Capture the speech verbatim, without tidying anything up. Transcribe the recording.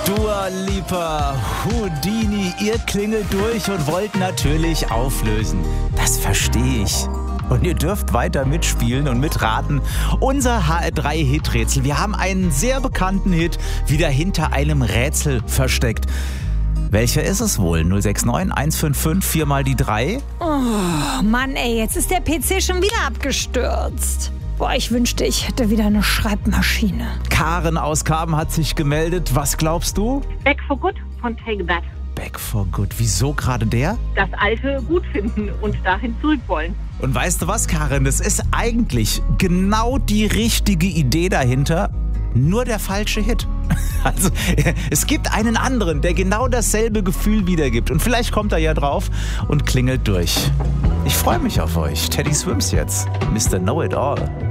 Dua Lipa, Houdini, ihr klingelt durch und wollt natürlich auflösen. Das verstehe ich. Und ihr dürft weiter mitspielen und mitraten. Unser H R drei Hiträtsel. Wir haben einen sehr bekannten Hit wieder hinter einem Rätsel versteckt. Welcher ist es wohl? null sechs neun eins fünf fünf vier mal die drei? Oh Mann, ey, jetzt ist der P C schon wieder abgestürzt. Boah, ich wünschte, ich hätte wieder eine Schreibmaschine. Karen aus Karben hat sich gemeldet. Was glaubst du? Back for Good von Take That. Back for Good. Wieso gerade der? Das Alte gut finden und dahin zurück wollen. Und weißt du was, Karen? Das ist eigentlich genau die richtige Idee dahinter. Nur der falsche Hit. Also, es gibt einen anderen, der genau dasselbe Gefühl wiedergibt. Und vielleicht kommt er ja drauf und klingelt durch. Ich freue mich auf euch. Teddy Swims jetzt. Mister Know It All.